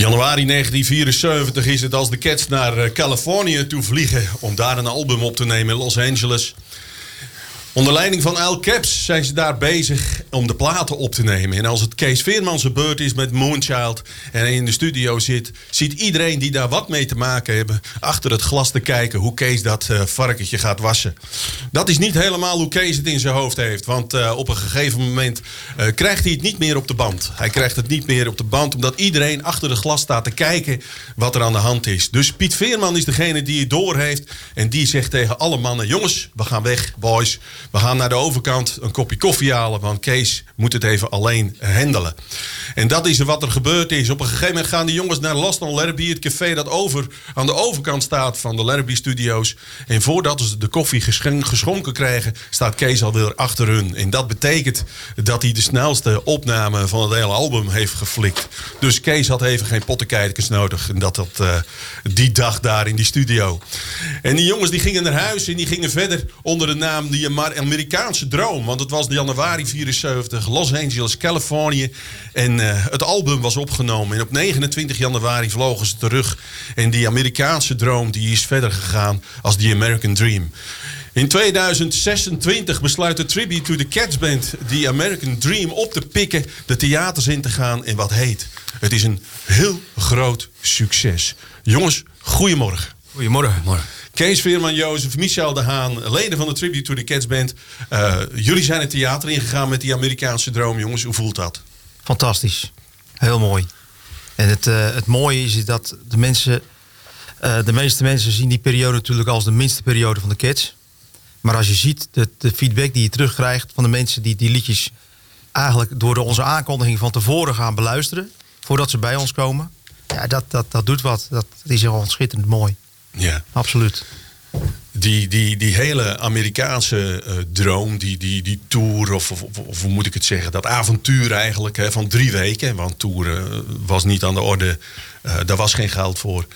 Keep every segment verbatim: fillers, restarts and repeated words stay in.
Januari negentien vierenzeventig is het als de Cats naar Californië toe vliegen om daar een album op te nemen in Los Angeles. Onder leiding van Al Caps zijn ze daar bezig om de platen op te nemen. En als het Kees Veerman zijn beurt is met Moonchild en hij in de studio zit, ziet iedereen die daar wat mee te maken hebben achter het glas te kijken hoe Kees dat uh, varkentje gaat wassen. Dat is niet helemaal hoe Kees het in zijn hoofd heeft. Want uh, op een gegeven moment uh, krijgt hij het niet meer op de band. Hij krijgt het niet meer op de band omdat iedereen achter het glas staat te kijken wat er aan de hand is. Dus Piet Veerman is degene die het door heeft en die zegt tegen alle mannen: jongens, we gaan weg, boys. We gaan naar de overkant een kopje koffie halen, want Kees moet het even alleen handelen. En dat is wat er gebeurd is. Op een gegeven moment gaan de jongens naar Lost on Larrabee, het café dat over aan de overkant staat van de Larrabee Studios. En voordat ze de koffie geschenk, geschonken krijgen, staat Kees alweer achter hun. En dat betekent dat hij de snelste opname van het hele album heeft geflikt. Dus Kees had even geen pottenkijkers nodig. En dat dat uh, die dag daar in die studio. En die jongens die gingen naar huis en die gingen verder onder de naam die maar Amerikaanse droom. Want het was januari vierenzeventig, Los Angeles, Californië. En uh, het album was opgenomen. En op negenentwintig januari vlogen ze terug. En die Amerikaanse droom die is verder gegaan als die American Dream. In tweeduizend zesentwintig besluit de Tribute to the Cats Band die American Dream op te pikken, de theaters in te gaan en wat heet. Het is een heel groot succes. Jongens, goedemorgen. Goedemorgen. Morgen. Kees Veerman, Jozef, Michel de Haan, leden van de Tribute to the Cats Band. Uh, jullie zijn het theater ingegaan met die Amerikaanse droom, jongens. Hoe voelt dat? Fantastisch. Heel mooi. En het, uh, het mooie is dat de mensen, uh, de meeste mensen zien die periode natuurlijk als de minste periode van de Cats. Maar als je ziet de, de feedback die je terugkrijgt van de mensen die die liedjes eigenlijk door de, onze aankondiging van tevoren gaan beluisteren, voordat ze bij ons komen. Ja, dat, dat, dat doet wat. Dat, dat is gewoon schitterend mooi. Ja, absoluut. Die, die, die hele Amerikaanse uh, droom, die, die, die tour, of, of, of hoe moet ik het zeggen, dat avontuur eigenlijk hè, van drie weken. Want tour uh, was niet aan de orde, uh, daar was geen geld voor.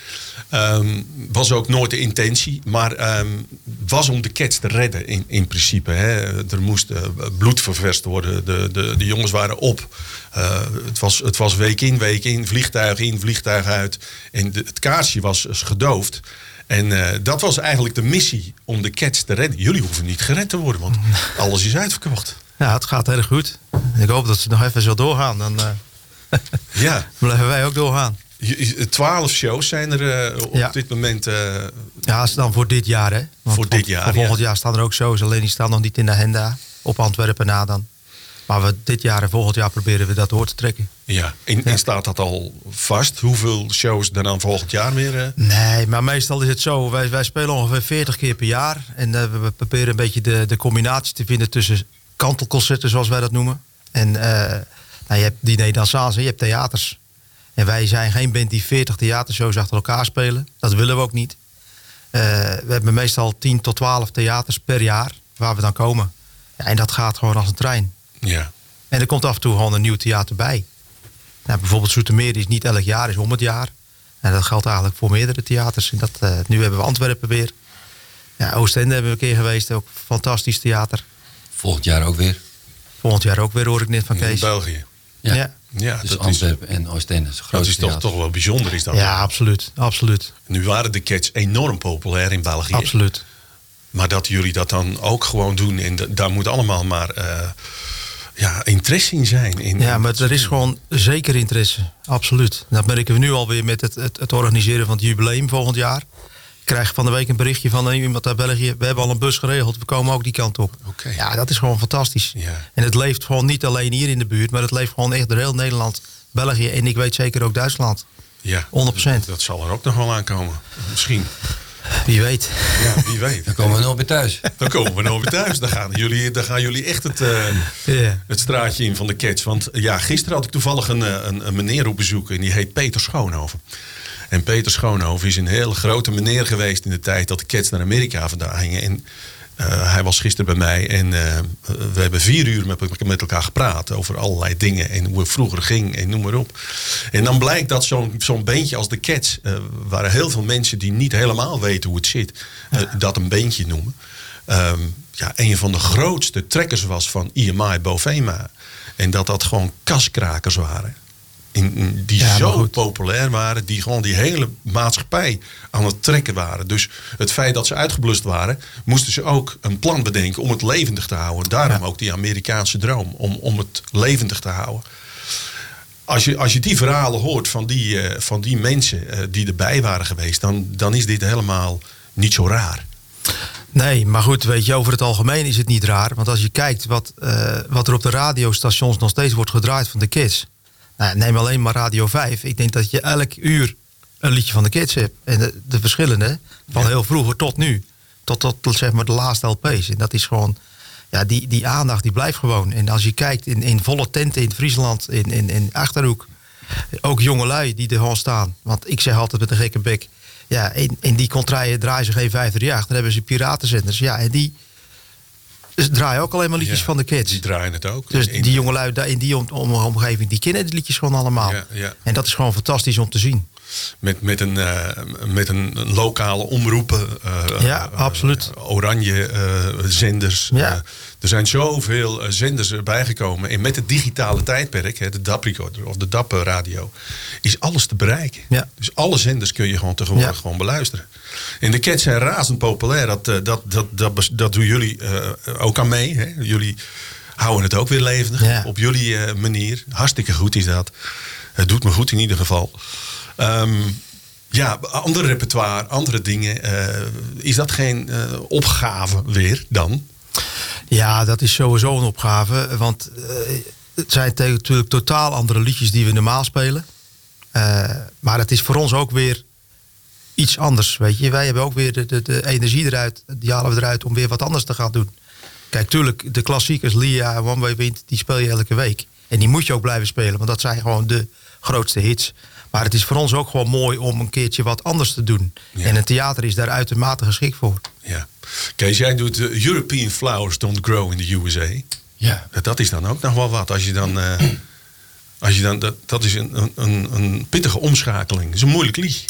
Um, was ook nooit de intentie, maar um, was om de Cats te redden in, in principe. Hè. Er moest uh, bloed ververst worden, de, de, de jongens waren op. Uh, het, was, het was week in, week in, vliegtuig in, vliegtuig uit. En de, het kaarsje was gedoofd. En uh, dat was eigenlijk de missie om de Cats te redden. Jullie hoeven niet gered te worden, want alles is uitverkocht. Ja, het gaat erg goed. Ik hoop dat ze nog even zo doorgaan. Dan uh, ja. blijven wij ook doorgaan. Twaalf shows zijn er uh, op ja. dit moment. Uh, ja, is dan voor dit jaar, hè? Want voor dit jaar, voor volgend ja. jaar staan er ook shows. Alleen die staan nog niet in de agenda. Op Antwerpen na dan. Maar we, dit jaar en volgend jaar proberen we dat door te trekken. Ja, en, ja. en staat dat al vast? Hoeveel shows er dan volgend jaar weer? Uh? Nee, maar meestal is het zo. Wij, wij spelen ongeveer veertig keer per jaar. En uh, we proberen een beetje de, de combinatie te vinden tussen kantelconcerten, zoals wij dat noemen. En uh, nou, je hebt diner dansage, je hebt theaters. En wij zijn geen band die veertig theatershows achter elkaar spelen. Dat willen we ook niet. Uh, we hebben meestal tien tot twaalf theaters per jaar waar we dan komen. Ja, en dat gaat gewoon als een trein. Ja. En er komt af en toe gewoon een nieuw theater bij. Nou, bijvoorbeeld Zoetermeer is niet elk jaar, is om het jaar. En dat geldt eigenlijk voor meerdere theaters. En dat, uh, nu hebben we Antwerpen weer. Ja, Oostende hebben we een keer geweest, ook fantastisch theater. Volgend jaar ook weer. Volgend jaar ook weer, hoor ik net van Kees. In België. Ja, ja. ja dus dat Antwerpen is, en Oostende. Dat is toch, toch wel bijzonder. Is dat ja, absoluut, absoluut. Nu waren de Cats enorm populair in België. Absoluut. Maar dat jullie dat dan ook gewoon doen. En d- daar moet allemaal maar uh, ja, interesse in zijn. In, ja, maar er is gewoon zeker interesse. Absoluut. Dat merken we nu alweer met het, het, het organiseren van het jubileum volgend jaar. Ik krijg van de week een berichtje van iemand uit België. We hebben al een bus geregeld, we komen ook die kant op. Okay. Ja, dat is gewoon fantastisch. Ja. En het leeft gewoon niet alleen hier in de buurt, maar het leeft gewoon echt door heel Nederland, België en ik weet zeker ook Duitsland. Ja, honderd procent. Dat zal er ook nog wel aankomen. Misschien. Wie weet. Ja, wie weet. Dan komen we nog weer thuis. Dan komen we nog weer thuis. Dan gaan jullie, dan gaan jullie echt het, uh, yeah. het straatje in van de Cats. Want ja, gisteren had ik toevallig een, een, een meneer op bezoek en die heet Peter Schoonhoven. En Peter Schoonhoven is een hele grote meneer geweest in de tijd dat de Cats naar Amerika vandaan gingen. En uh, hij was gisteren bij mij en uh, we hebben vier uur met, met elkaar gepraat over allerlei dingen en hoe het vroeger ging en noem maar op. En dan blijkt dat zo'n, zo'n bandje als de Cats, uh, waren heel veel mensen die niet helemaal weten hoe het zit, uh, dat een bandje noemen. Um, ja, een van de grootste trekkers was van I M I Bovema. En dat dat gewoon kaskrakers waren. In, in, die Ja, zo goed. populair waren, die gewoon die hele maatschappij aan het trekken waren. Dus het feit dat ze uitgeblust waren, moesten ze ook een plan bedenken om het levendig te houden. Daarom Ja. ook die Amerikaanse droom, om, om het levendig te houden. Als je, als je die verhalen hoort van die, uh, van die mensen uh, die erbij waren geweest, dan, dan is dit helemaal niet zo raar. Nee, maar goed, weet je, over het algemeen is het niet raar. Want als je kijkt wat, uh, wat er op de radiostations nog steeds wordt gedraaid van de Kids. Nou, neem alleen maar Radio vijf. Ik denk dat je elk uur een liedje van de Kids hebt. En de, de verschillende, van Ja. heel vroeger tot nu. Tot, tot, tot zeg maar de laatste L P's. En dat is gewoon, ja, die, die aandacht die blijft gewoon. En als je kijkt in, in volle tenten in Friesland, in, in, in Achterhoek. Ook jongelui die er gewoon staan. Want ik zeg altijd met een gekke bek. Ja, in, in die contraien draaien ze geen vijf drie acht. Dan hebben ze piratenzenders. Ja, en die dus draaien ook alleen maar liedjes Ja, van de Kids. Die draaien het ook. Dus In- die jongelui daar in die om, om- omgeving, die kennen die liedjes gewoon allemaal. Ja, ja. En dat is gewoon fantastisch om te zien. Met, met, een, uh, met een lokale omroepen. Uh, Ja, uh, absoluut. Oranje uh, zenders. Ja. Uh, er zijn zoveel uh, zenders erbij gekomen. En met het digitale tijdperk, hè, de D A P-recorder of de D A P-radio, is alles te bereiken. Ja. Dus alle zenders kun je gewoon tegenwoordig Ja. gewoon beluisteren. En de Cats zijn razend populair. Dat, uh, dat, dat, dat, bes- dat doen jullie uh, ook aan mee. Hè? Jullie houden het ook weer levendig. Ja. Op jullie uh, manier. Hartstikke goed is dat. Het doet me goed in ieder geval. Um, ja, ander repertoire, andere dingen. Uh, is dat geen uh, opgave weer dan? Ja, dat is sowieso een opgave. Want uh, het zijn te- natuurlijk totaal andere liedjes die we normaal spelen. Uh, maar het is voor ons ook weer iets anders. Weet je, wij hebben ook weer de, de, de energie eruit. Die halen we eruit om weer wat anders te gaan doen. Kijk, tuurlijk, de klassiekers, Lia en One Way Wind, die speel je elke week. En die moet je ook blijven spelen, want dat zijn gewoon de grootste hits. Maar het is voor ons ook gewoon mooi om een keertje wat anders te doen. Ja. En een theater is daar uitermate geschikt voor. Ja. Kees, jij doet uh, European Flowers Don't Grow in the U S A. Ja. Dat is dan ook nog wel wat. Als je dan, uh, als je dan dat, dat is een, een- een, een pittige omschakeling. Dat is een moeilijk lied.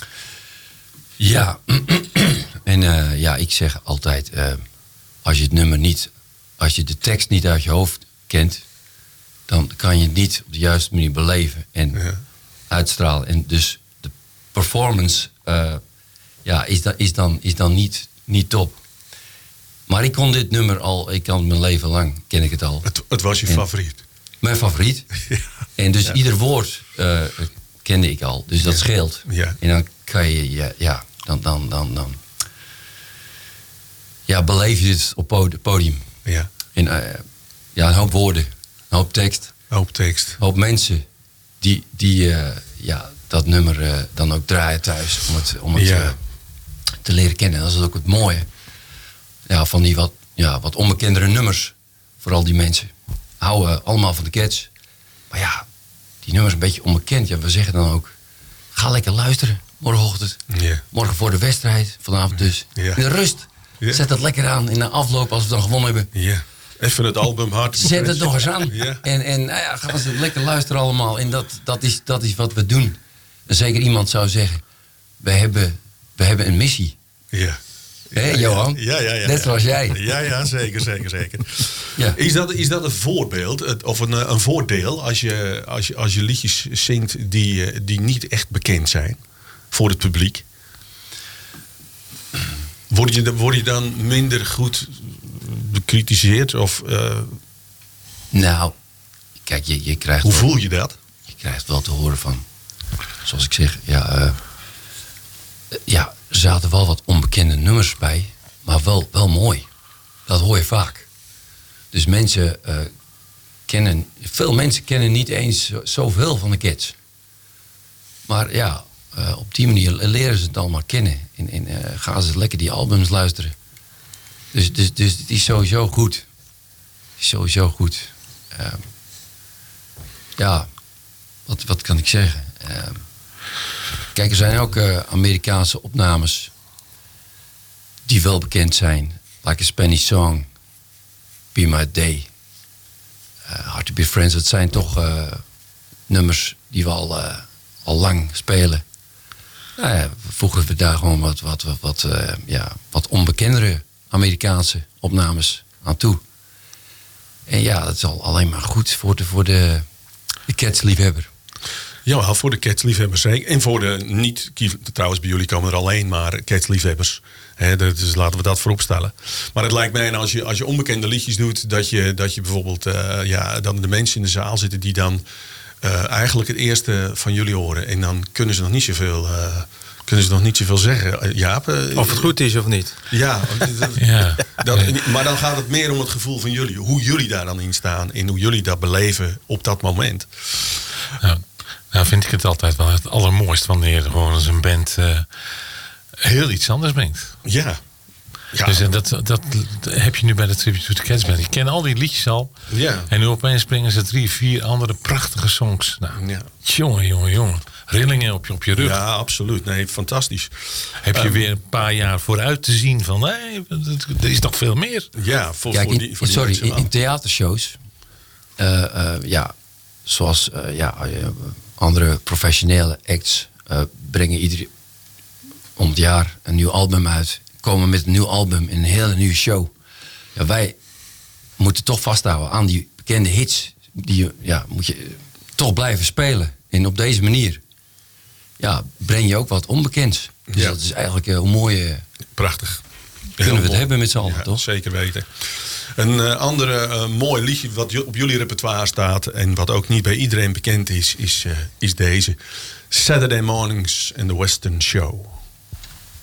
Ja. En uh, ja, ik zeg altijd, uh, als je het nummer niet, als je de tekst niet uit je hoofd kent, dan kan je het niet op de juiste manier beleven en Ja. uitstralen. En dus de performance uh, ja, is, da, is dan, is dan niet, niet top. Maar ik kon dit nummer al, ik kan het mijn leven lang, ken ik het al. Het, het was je En- favoriet. Mijn favoriet. Ja. En dus Ja. ieder woord uh, kende ik al. Dus dat Ja. scheelt. Ja. En dan kan je, ja, ja dan, dan, dan, dan ja, beleef je het op pod- podium. Ja. En uh, ja, een hoop woorden, een hoop tekst, Hoop tekst. een hoop mensen die, die uh, ja, dat nummer uh, dan ook draaien thuis om het, om het Ja. uh, te leren kennen. Dat is ook het mooie. Ja, van die wat, ja, wat onbekendere nummers. Vooral die mensen. Houden allemaal van de Cats. Maar ja, die nummers een beetje onbekend. Ja, we zeggen dan ook, ga lekker luisteren morgenochtend. Ja. Morgen voor de wedstrijd, vanavond dus. Ja. In de rust. Ja. Zet dat lekker aan in de afloop als we dan gewonnen hebben. Ja. Even het album hard. Zet het nog eens aan. Ja. En, en nou ja, gaan ze lekker luisteren allemaal. En dat, dat, is, dat is wat we doen. En zeker iemand zou zeggen, we hebben, we hebben een missie. Ja. Hé, Johan? Ja, ja, ja. Net zoals jij. Ja, ja, zeker, zeker, zeker. Ja. Is, dat, is dat een voorbeeld het- of een, eh, een voordeel als je, als je, als je liedjes zingt die, eh, die niet echt bekend zijn voor het publiek? Word je, dan- word je dan minder goed bekritiseerd? Of eh, Nou, kijk, je, je, krijgt hoe wel, voel je dat? je krijgt wel te horen van, zoals ik zeg, ja, eh, ja, er zaten wel wat onbekende nummers bij, maar wel, wel mooi. Dat hoor je vaak. Dus mensen eh, kennen, veel mensen kennen niet eens zo- zoveel van de Cats. Maar ja, eh, op die manier leren ze het allemaal kennen. En, en eh, gaan ze lekker die albums luisteren. Dus, dus, dus het is sowieso goed. Het is sowieso goed. Ehm, ja, wat, wat kan ik zeggen? Ehm, kijk, er zijn ook eh, Amerikaanse opnames die wel bekend zijn. Like a Spanish Song, Be My Day, uh, Hard to Be Friends. Dat zijn toch uh, nummers die we al, uh, al lang spelen. Nou ja, voegen we daar gewoon wat, wat, wat, wat, uh, ja, wat onbekendere Amerikaanse opnames aan toe. En ja, dat is al alleen maar goed voor de, voor de, de Cats-liefhebber. Ja, voor de Cats-liefhebbers zeker. En voor de niet... Trouwens, bij jullie komen er alleen maar Cats-liefhebbers. Hè, dus laten we dat voorop stellen. Maar het lijkt mij, als je, als je onbekende liedjes doet... dat je, dat je bijvoorbeeld... Uh, ja, dan de mensen in de zaal zitten die dan... Uh, eigenlijk het eerste van jullie horen. En dan kunnen ze nog niet zoveel... Uh, kunnen ze nog niet zoveel zeggen. Uh, Jaap, uh, of het goed is of niet. Ja, dat, ja. Dat, maar dan gaat het meer om het gevoel van jullie. Hoe jullie daar dan in staan. En hoe jullie dat beleven op dat moment. Nou, nou vind ik het altijd wel het allermooist wanneer gewoon eens een band uh, heel iets anders brengt. Ja. Ja. Dus uh, dat, dat, dat heb je nu bij de Tribute to the Cats band. Je kent al die liedjes al. Ja. En nu opeens brengen ze drie, vier andere prachtige songs. Nou, ja. jongen, jongen, jongen. Rillingen op je, op je rug. Ja, absoluut. Nee, fantastisch. Heb je um, weer een paar jaar vooruit te zien van... nee, er is nog veel meer. Ja, voor, Kijk, voor in, die, voor die sorry, mensen in, in theatershows... Uh, uh, ja, zoals uh, ja, uh, andere professionele acts... Uh, brengen ieder om het jaar een nieuw album uit... komen met een nieuw album in een hele nieuwe show. Ja, wij moeten toch vasthouden aan die bekende hits. Die ja, moet je toch blijven spelen. En op deze manier ja, breng je ook wat onbekends. Dus ja. dat is eigenlijk uh, hoe mooi... Uh, Prachtig. Kunnen we het mooi. hebben met z'n allen, ja, toch? Zeker weten. Een uh, andere uh, mooi liedje wat op jullie repertoire staat... en wat ook niet bij iedereen bekend is, is, uh, is deze. Saturday Mornings and the Western Show.